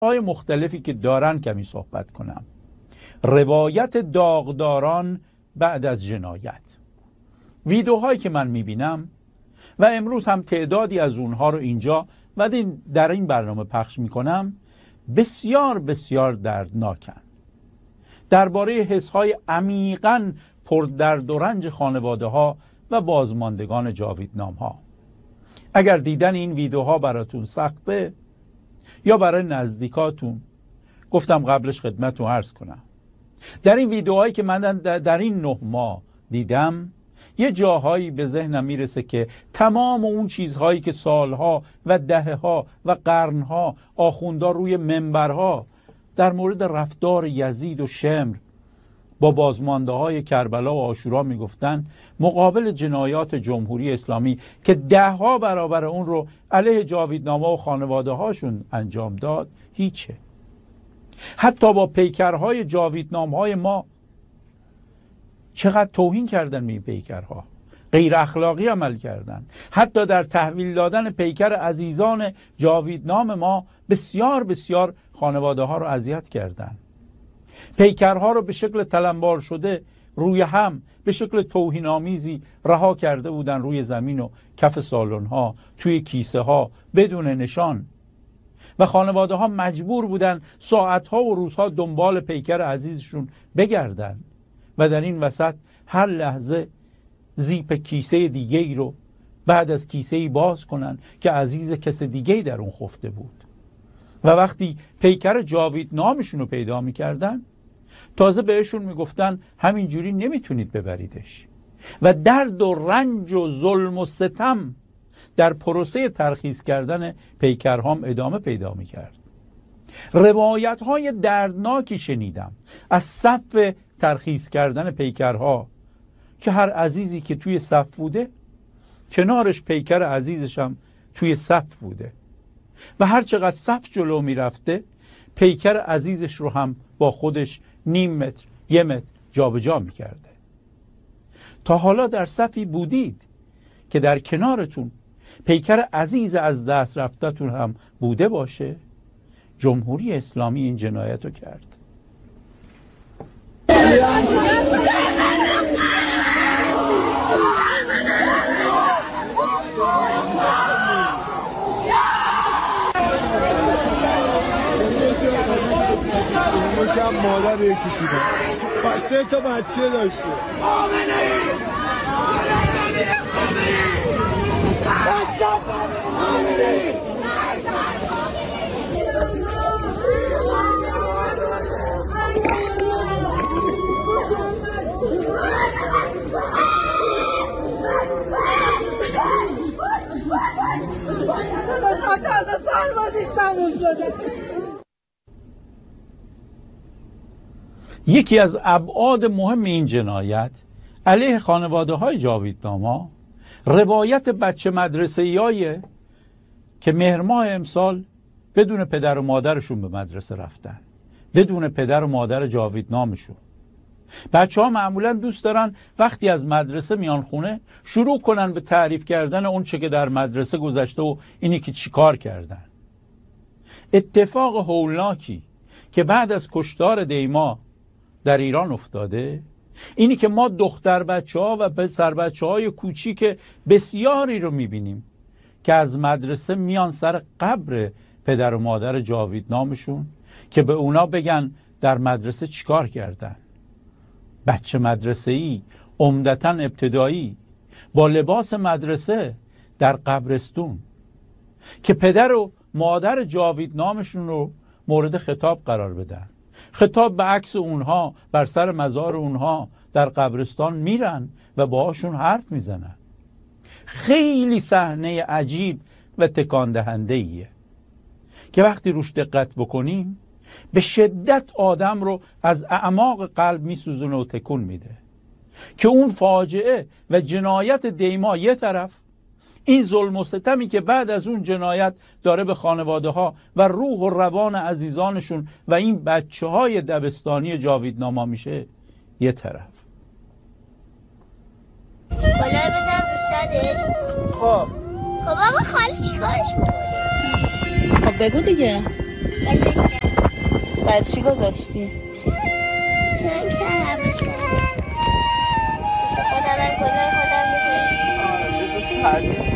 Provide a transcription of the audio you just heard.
های مختلفی که دارن کمی صحبت کنم. روایت داغداران بعد از جنایت. ویدیوهایی که من میبینم و امروز هم تعدادی از اونها رو اینجا و در این برنامه پخش میکنم بسیار بسیار دردناکن. درباره حسهای عمیقاً پردرد و رنج خانواده ها و بازماندگان جاویدنام ها. اگر دیدن این ویدیوها براتون سخته یا برای نزدیکاتون، گفتم قبلش خدمتتون عرض کنم در این ویدیوهایی که من در این 9 ماه دیدم یه جاهایی به ذهنم میرسه که تمام اون چیزهایی که سالها و دهه‌ها و قرنها آخوندا روی منبرها در مورد رفتار یزید و شمر با بازمانده های کربلا و عاشورا میگفتن مقابل جنایات جمهوری اسلامی که 10 برابر اون رو علیه جاویدنام‌ها و خانواده هاشون انجام داد هیچه. حتی با پیکرهای جاویدنام‌های ما چقدر توهین کردن این پیکرها، غیر اخلاقی عمل کردن. حتی در تحویل دادن پیکر عزیزان جاویدنام ما بسیار بسیار خانواده ها رو اذیت کردن. پیکرها رو به شکل تلمبار شده روی هم به شکل توهین آمیزی رها کرده بودن روی زمین و کف سالن ها، توی کیسه ها بدون نشان، و خانواده ها مجبور بودن ساعت ها و روزها دنبال پیکر عزیزشون بگردن و در این وسط هر لحظه زیپ کیسه دیگه ای رو بعد از کیسه ای باز کنن که عزیز کس دیگه ای در اون خفته بود. و وقتی پیکر جاویدنامشون رو پیدا میکردن تازه بهشون میگفتن همینجوری نمیتونید ببریدش، و درد و رنج و ظلم و ستم در پروسه ترخیص کردن پیکرهام ادامه پیدا میکرد. روایت های دردناکی شنیدم از صف ترخیص کردن پیکرها که هر عزیزی که توی صف بوده کنارش پیکر عزیزش هم توی صف بوده و هر چقدر صف جلو می رفته پیکر عزیزش رو هم با خودش 0.5 متر 1 متر جابجا می کرده. تا حالا در صفی بودید که در کنارتون پیکر عزیز از دست رفتتون هم بوده باشه؟ جمهوری اسلامی این جنایت رو کرد. کم مادر یکی شده 3 تا بچه داشته. یکی از ابعاد مهم این جنایت علیه خانواده های جاویدنام‌ها روایت بچه مدرسه‌ای‌هایی که مهر ماه امسال بدون پدر و مادرشون به مدرسه رفتن، بدون پدر و مادر جاویدنامشون. بچه ها معمولا دوست دارن وقتی از مدرسه میان خونه شروع کنن به تعریف کردن اون چه که در مدرسه گذشته و اینی که چی کار کردن. اتفاق هولناکی که بعد از کشتار دیما در ایران افتاده اینی که ما دختر بچه ها و پسر بچه های کوچیک بسیاری رو میبینیم که از مدرسه میان سر قبر پدر و مادر جاویدنامشون که به اونا بگن در مدرسه چیکار کردن. بچه مدرسه‌ای عمدتاً ابتدایی با لباس مدرسه در قبرستون که پدر و مادر جاویدنامشون رو مورد خطاب قرار بدن. خطاب به عکس اونها بر سر مزار اونها در قبرستان میرن و باهاشون حرف میزنن. خیلی صحنه عجیب و تکان دهنده ایه که وقتی روش دقت بکنیم به شدت آدم رو از اعماق قلب میسوزونه و تکون میده که اون فاجعه و جنایت دیما یه طرف، این ظلم و ستمی که بعد از اون جنایت داره به خانواده ها و روح و روان عزیزانشون و این بچه های دبستانی جاویدناما میشه یه طرف. بالا بزن رو صدش. خب بابا خالی چی کارش میکنه؟ خب بگو دیگه. گذاشتم برای چی گذاشتی؟ چون که همه سر خودم من کلاه خودم بزنم بذار سردی